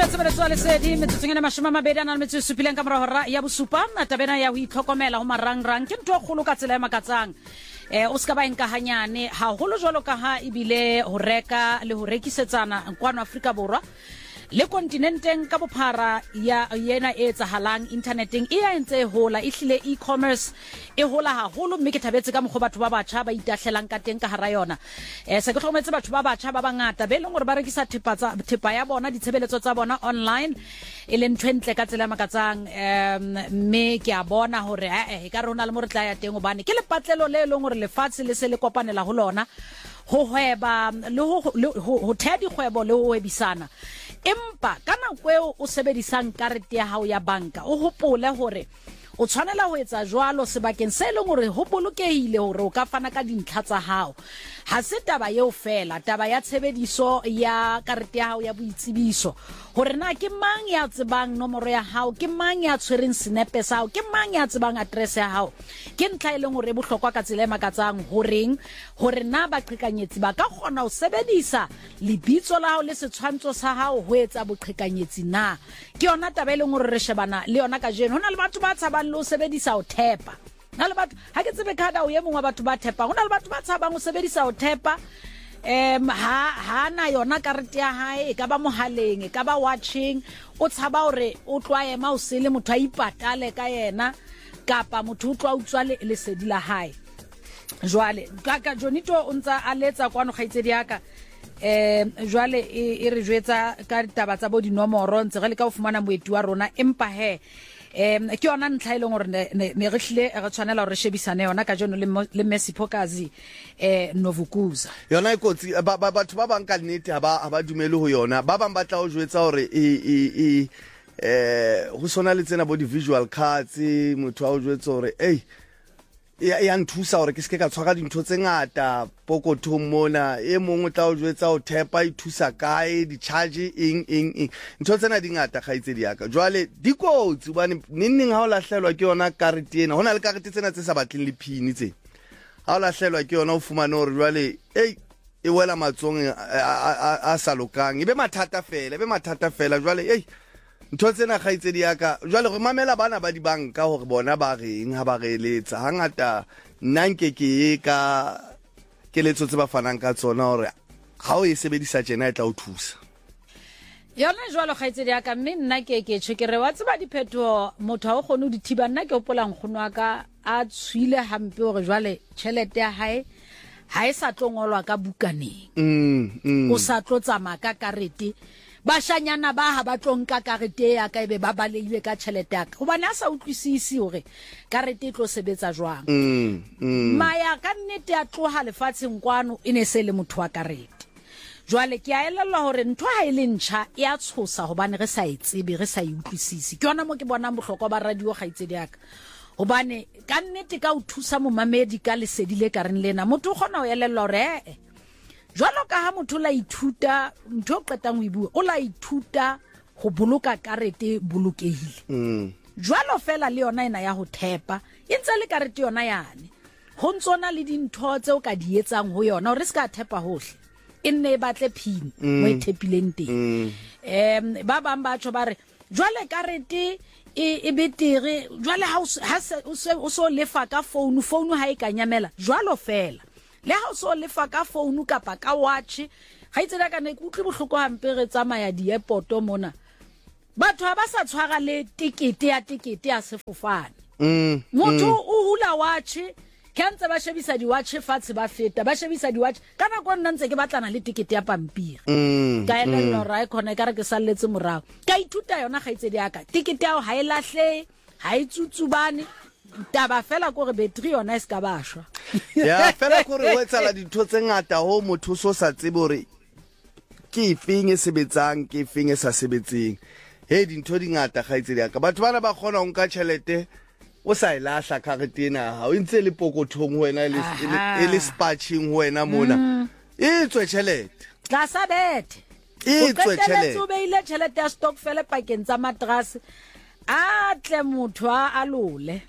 tshebeletso ya lesedi metsotsong ena mashome a mabedi a nang le metso e supileng ka mora hora ya bosupa tabena ya ho itlhokomela ho marangrang ke ntho e kgolo ka tsela e makatsang o ska ba enka hanyane haholo jwalo ka ha ebile ho reka le ho rekisetsana kwano Afrika Borwa le kontinenteng ka bophara ya yena e tsahalang interneteng e entse hola ihlile e-commerce e hola haholo mme ke thabetse ka mokgo batho ba batjha ba itahlelang ka teng ka hara yona se ke tlhometse batho ba batjha ba bangata be leng hore ba rekisa thepa ya bona ditshebeletso tsa bona online e leng twentle ka tsela makatsang mme ke a bona hore e ka rona le mo re tla ya teng obane ke le patlelo le leng hore lefatshe le se le kopanela ho lona ho hweba le ho thedi kgwebo le ho webisana empa kana kweo o sebedisang karete ya hao ya banka o hopole hore o tshwanela ho etsa jwalo sebakeng se leng hore ho bolokehile hore o ka fana ka dintlha tsa hao ha se taba eo fela taba ya tshebediso ya karete ya hao ya boitsebiso hore na ke mang ya tsebang nomoro ya hao ke mang ya tshwereng senepe sa hao ke mang ya tsebang address ya hao ke ntla e leng hore bohlokwa ka tsela e makatsang hore na baqhekanyetsi ba ka kgona ho sebedisa lebitso la hao le setshwantsho sa hao ho etsa boqhekanyetsi na ke yona taba e leng hore re shebana le yona ka jeno hona le batho ba tshabang le ho sebedisa ho thepa na le batho ha ke tsebe khada o ye mongwe batho ba thepa hona le batho ba tshabang ho sebedisa ho thepa ha na yona karete ya hae e ka ba mohaleng e ka ba watching o tshaba hore o tlwae ma o sele motho a ipatale ka yena kapa motho o tlwa utswa le lesedi la hae jwale ka Jonito o ntsa a letsa kwano kgaitsedi yaka jwale e re jwetsa ka ditaba tsa bo dinomoro ntse re le ka o fumana moeti wa rona empa ke yona ntlha e leng gore ne re hlile re tshwanela re shebisane yona ka jeno le Messi Pokazi Novukuza yona ikotsi batho ba bang ka nnete ha ba dumele ho yona ba bang ba tla o jwetsa hore ho sona le tsena bo di visual cards motho a o jwetsa hore ya nthusa hore ke se ke ka tshwara dintho tse ngata pokothong mona e mongwe tla o jwetsa o thepa e thusa kae di charge eng ntho tsena di ngata kgaitsedi yaka jwale dikotsi bane nning ha o lahlelwa ke yona karete ena hona le karete tsena tse sa batleng le pin tse ha o lahlelwa ke yona o fumana hore jwale e wela matsong a sa lokang ebe mathata fela jwale ntho tsena kgaitsedi yaka jwale re mamela bana ba di banka hore bona ba reng ha ba re eletsa hangata nnanke ke ka keletso tse ba fanang ka tsona hore ha o e sebedisa tjena e tla o thusa yona jwalo kgaitsedi yaka mme nna ke tshekere wa tseba diphetho motho ha o kgone ho di thiba nna ke opolang kgonwa ka a tshwile hampe hore jwale tšhelete ya hae ha e sa tlongolwa ka bukaneng o sa tlo tsamaya ka karete bashanyana ba ha ba tlonka karete ya ka ebe ba baleile ka tšhelete ya ka hobane a sa utlwisisi hore karete e tlo sebetsa jwang maya ka nnete ya tloha lefatsheng kwano e ne se le motho wa karete jwale ke a elellwa hore ntho ha e le ntjha e a tshosa hobane re sa itsebe re sa utlwisisi ke yona mo ke bonang bohlokwa ba radio kgaitsedi yaka hobane ka nnete ka o thusa momamedi ka lesedi le ka reng lena motho o kgona ho elellwa hore jwalo ka ha motho la ithuta ntho o qetang ho ibua o la ithuta go boloka karete bolokehile jwalo fela le yona ena ya ho thepa e ntse le karete yona yane ho ntsona le dintho tse o ka di etsang ho yona hore se ka thepa hohle e nne e batle pin mo e thepileng teng ba bang ba tjho ba re jwale karete e betere jwale ha o so lefa ka phone ha e ka nyamela jwalo fela le ha o so lefa ka phone kapa ka watch ha itsela ka ne ke utlwe bohloko hampe re tsamaya di airport mona batho ha ba sa tshwara le tikete ya sefofane motho o hula watch kentse ba shebisa di watch fatshe ba feta ba shebisa di watch kana go nna ntse ke batlana le tikete ya pampiri ka elello ra khona ka re ke salletse morao ka ithuta yona ga itsedi yaka tikete ya ha e lahle ha e tsutsubane taba fela gore battery yona e ska bashwa ya fela gore o etsala dintho tse ngata ho motho so sa tsebe hore ke efeng e sebetsang ke efeng e sa sebetseng dintho di ngata kgaitsedi yaka batho bana ba kgona ho nka tjhelete o sa e lahla karete ena ha o ntse le pokothong ho wena e le spatching ho wena mona e tswe tjhelete tlasa bethe e tswe tjhelete o beile tjhelete ya stokvel pakeng tsa matras a tle motho a alole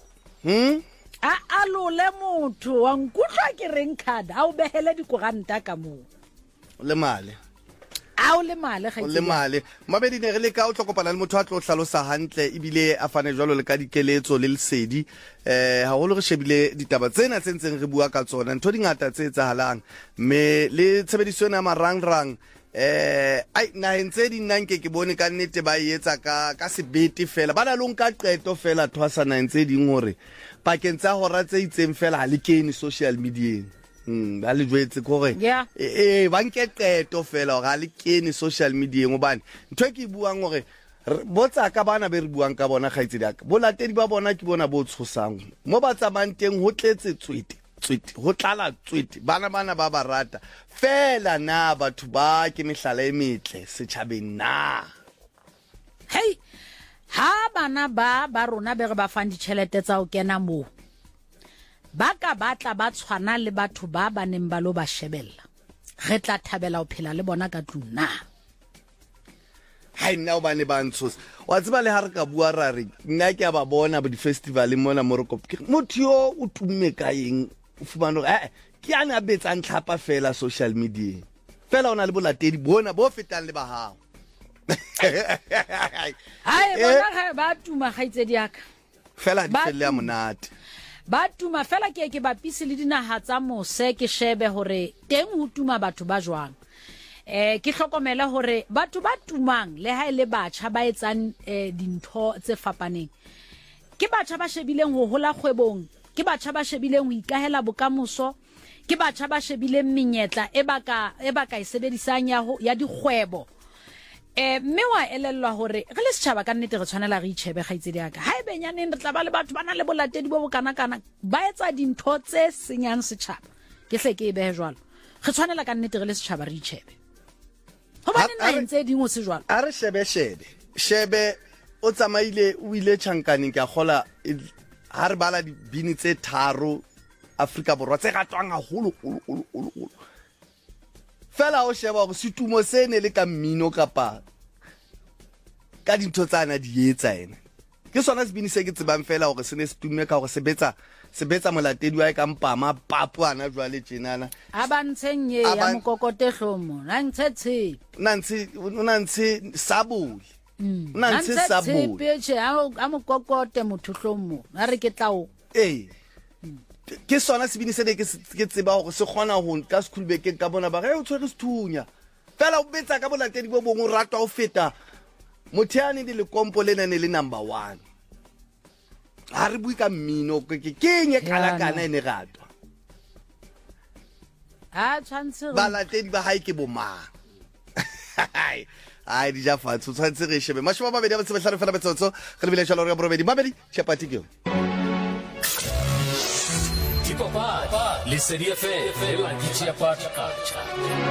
a alole motho wa nkutlwa ke reng card a o behele dikoranta ka moo le male a o le male o le male mabedi ne re le ka o tlokopana le motho a tlo hlalosa hantle ebile a fane jwalo le ka dikeletso le lesedi ha holo re shebile ditaba tsena tse ntseng re bua ka tsona ntho dingata tse etsahalang me le tshebediso ya marangrang ai na ntse di nna ke bone ka nnete ba etsa ka sebete fela ba na lo nka qeto fela thwasa na ntse ding hore pakeng tsa hora tse itseng fela ha le kene social media ba le jwetse gore ba nke qeto fela hore ha le kene social media ngobane ntho e ke buang hore botsa ka bana be re buang ka bona kgaitsedi aka bolatedi ba bona ke bona bo tshosang mo ba tsamang teng ho tletse tswete ho tlala tswete bana ba ba rata fela na batho ba ke mehlala e metle setjhabeng na hey ha bana ba rona be re ba fang ditšhelete tsa o kena mo ba ka batla ba tshwana le batho ba neng ba lo ba shebella re tla thabela ho phela le bona ka tlung na hai nna o bane ba ntshosa wa tseba le ha re ka bua ra re nna ke a ba bona ba di-festival mona mo re motho yo o tumme ka eng o fumana hore ke ane a betsang tlhapa fela social media fela o na le bolatedi bona bo fetang le ba hao hai bona ga ba tuma kgaitsedi aka fela di felle ya monate ba tuma fela ke ba pisi le dinaha tsa mose ke shebe hore teng ho tuma batho ba jwang ke hlokomela hore batho ba tumang le ha ile batjha ba etsang dintho tse fapaneng ke batjha ba shebileng ho hola kgwebong ke batjha ba shebileng ho ikahela bokamoso ke batjha ba shebileng menyetla e baka e sebedisang ya dikgwebo mme wa elellwa hore re le setjhaba ka nnete re tshwanela re itshebe kgaitsedi aka ha ebe nyaneng re tla ba le batho ba na le bolatedi bo bokana-kana ba etsa dintho tse senyang setjhaba ke hle ke e behe jwalo re tshwanela ka nnete re le setjhaba re itshebe hobane nna ntse dingwe se jwalo a re shebe o tsamaile o ile tjhankaneng ke a gola ha re bala dibini tse tharo Afrika Borwa tse ratwang haholo fela o sheba go situmo se ne le ka mmino kapa ka dintho tsana di etsa ene ke sona se bini se ke tsebang fela hore se ne se tumme ka hore sebetsa molatedi wa ka mpama papu ana jwale tjenana abantsenye ya mokokote hlomo nantse sabuli nantse sabuli peche a mokokote motho hlomo a re ke tlao ke sona se bini se ne ke tseba hore se kgona ho ka sekhulbekeng ka bona ba re o tshwere sethunya fela o betsa ka bolatedi bo bong o ratwa ho feta motheane di le kompo le nane le number 1 ha re bui ka mmino ke kenye kana ene ratwa tshwantse balatedi ba hae ke bomang ai di ja fatsho tshwantse re shebe mashaba ba bedi ba tsebela fela betsotso re bile jalo re ba robedi mabedi chapati ke Papa, les séries fait la DJ Party Culture.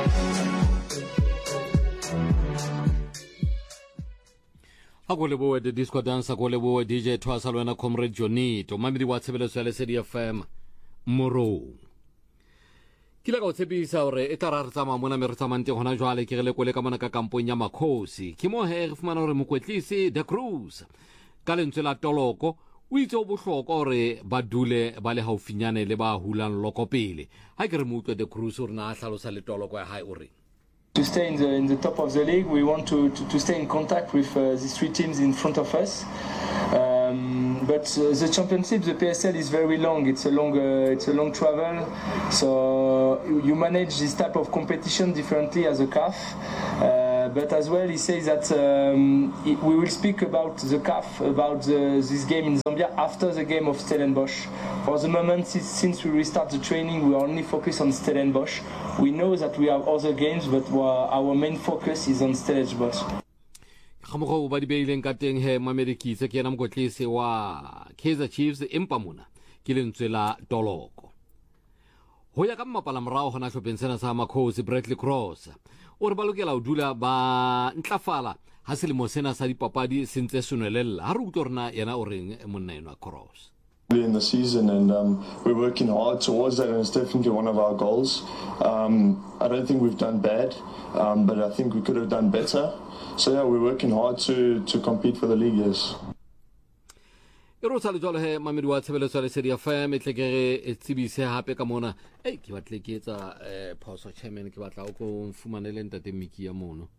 Akole bo the disco dance akole bo DJ Twasa lwana comrade Johnny to mamedi wa tshebeletso ya Lesedi FM Moro. Kila go tsebisa hore e tara re tsama mona me re tsamante gona jwale ke gele kole ka mona ka kampong ya Makhosi ke mo he re fumana hore mokwetlisi The Cruise ka lentswe la Toloko o itse o bohlokwa hore ba dule ba le haufinyane le ba hulang lokopele ha ke re mo utlwe The Cruise hore na a hlalosa le Toloko ya hae o reng. To stay in the top of the league, we want to stay in contact with these three teams in front of us. But the championship, the PSL, is very long. It's a long travel. So you manage this type of competition differently as a CAF. But as well, he says that we will speak about the CAF, about this game in Zambia after the game of Stellenbosch. For the moment, since we restart the training, we only focus on Stellenbosch. We know that we have other games, but our main focus is on Stellenbosch. Khamogo ba di beileng ka teng he Mamedi Kitse ke na mokotlisi wa Kaizer Chiefs empa mona ke lentswe la Toloko. Ho ya ka mmapala morao hona hlopeng sena sa Makhosi Bradley Cross o re ba lokela ho dula ba ntlafala ha selemo sena sa dipapadi sentse sonelella ha re utlwa rena yena o reng monna eno Cross. In the season, and we're working hard towards that, and it's definitely one of our goals. I don't think we've done bad, but I think we could have done better. So yeah, we're working hard to compete for the league, yes. Rosa le jole he mamedi wa tshebeletso ya Lesedi FM e tlekere e tsebise hape ka mona ke batle ke etsa phoso chairman ke batla o ko mfumanele ntate Miki ya mono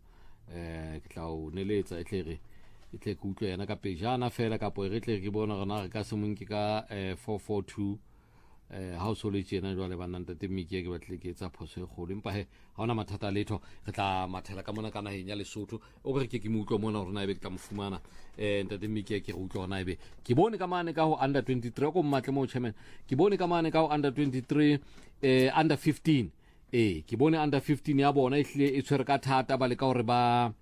ke tla o neletsa e tle ke utlwe yana ka pejana fela ka po re tle ke bona gona re ka semong ke ka 442 ha o sole tsena jwale ba nna tate Miki ke batle ke etsa phoso e kgolo empa he ha ona mathata letho re tla mathela ka mona ka naheng ya Lesotho o re ke mo utlwa mona rona ebe ke tla mfumana tate Miki ke re utlwa rona ebe ke bone ka mane ka ho under 23 go mmatle mo chairman ke bone ka mane ka ho under 23 under 15 ke bone under 15 ya bona ehlile e tshwere ka thata ba le ka hore ba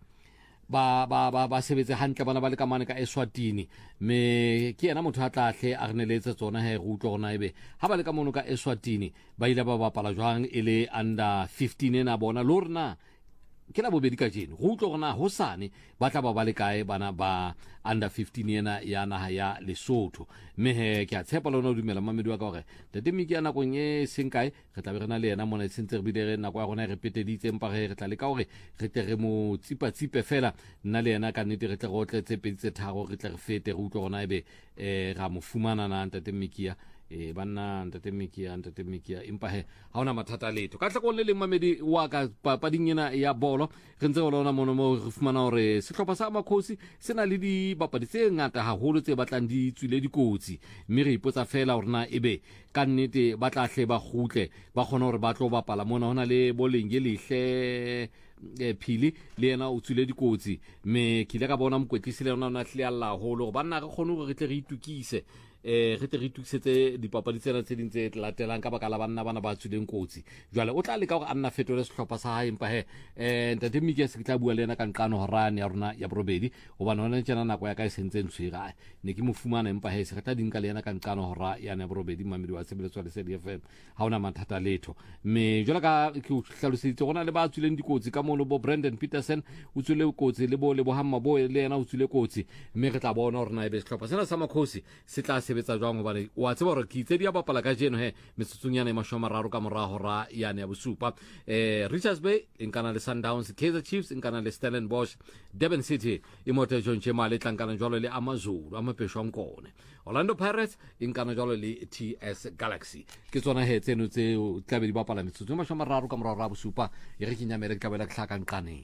sebetse hantle bana ba le ka mane ka Eswatini me ke yena motho a tlahle a reneletse tsona he go utlwa gona ebe ha ba le ka mono ka Eswatini ba ile ba bapala jwang ele under 15 ena bona lorna ke la bobedi ka jeno go utlwa gona hosane ba tla ba le kae bana ba under 15 ena ya naha ya Lesotho me he ke a tshepa lona o dumela mamedi wa ka gore tate Miki ya nakong e seng kae re tla be re na le yena mona e sentse re bidere nako ya gona re peteditse empa re tla le ka gore re tle re mo tsipa fela nna le yena ka nnete re tle go tletse peditse tharo re tle re fete re utlwa gona ebe ra mo fumana na tate Miki ya banna ntate Miki ya empa he ha ona mathata letho ka tla go le mamedi wa ka papading ena ya bolo re ntse go lona mono mo re fumana hore sehlopha sa Makhosi se na le di bapadi tse ngata haholo tse batlang di tswile dikotsi mme re ipotsa fela hore na ebe ka nnete ba tla hle ba khutle ba khona hore ba tlo bapala mona hona le bolenge lehle phili le yena o tswile dikotsi me ke ile ka bona mokwetlisi le yona hle ya Allah holo ba nna re khone hore re tle re itukise re tle re itukisetse dipapadi tsena tse dintse latelang ka baka la banna bana ba tswileng kotsi jwale o tla le ka gore a nna fetole sehlopha sa hae empa he ntate Miki se tla bua le yena ka nqano horane ya rona ya borobedi o bana hona tsena nako ya ka e sentse ntshwega ne ke mo fumana empa he se re tla dinka le yena ka nqano hora ya na borobedi mamedi wa sebeletswa le SDFM ha ona mathata letho me jwale ka ke o hlalositse gona le ba tswileng dikotsi ka mono bo Brandon Peterson o tswile kotsi le bo Hamma bo le yena o tswile kotsi mme re tla bona hore na ebe sehlopha sena sa Makhosi se tla sebetsa jwang hobane wa tseba hore ke itse dia bapala ka jeno he metsutsonyana e 30 ka morago ra yane ya bosupa Richards Bay inkana le Sundowns Kaizer Chiefs inkana le Stellenbosch Durban City imote John Chema le tlankana jwalo le AmaZulu amapeshwankone Orlando Pirates inkana jwalo le TS Galaxy ke tsona he tseno tse tla be di bapala metsutsonyana 30 ka morago ra bosupa e re kinyamere ka bela tlhaka nqane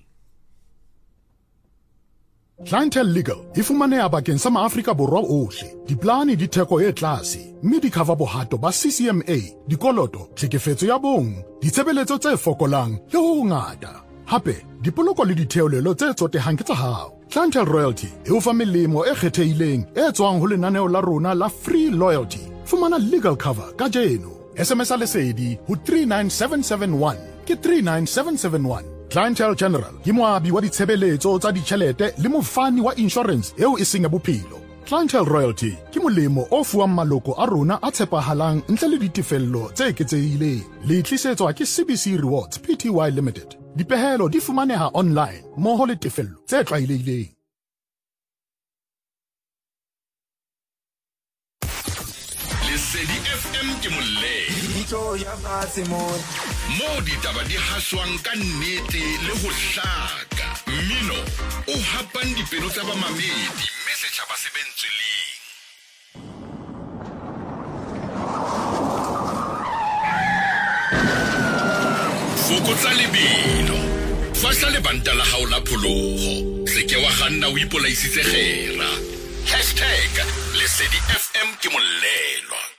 Clientele Legal e fumaneha bakeng sa maAfrika Borwa ohle. Diplane di theko e tlase, mme di cover bohato ba CCMA, dikoloto, tlhekefetso ya bong, ditshebeletso tse fokolang le ho ngata. Hape, dipoloko le ditheolelo tse tsotehang ke tsa hao. Clientele Royalty e o fa melemo e kgethehileng e tswang ho lenaneo la rona la Free Loyalty. Fumana legal cover ka jeno. SMS lesedi ho 39771 ke 39771. Clientele General ke moabi wa ditshebeletso tsa ditjhelete le mofani wa insurance eo e seng ya bophelo. Clientele Royalty ke molemo o fuwang maloko a rona a tshepahalang ntle le ditefello tse eketsehileng. Le tlisetswa ke CBC Rewards Pty Limited. Dipehelo di fumaneha online mmoho le tefello tse tlwaelehileng. Lesedi FM ke mo ditaba di haswang ka nnete le ho hlaka mmino o hapang dipelo tsa bamamedi mme setjhaba se bentsweleng fokotsa lebelo fahla lebanta la hao la pholoho se ke wa kganna o ipolaisitse kgera #LesediFM ke molelwa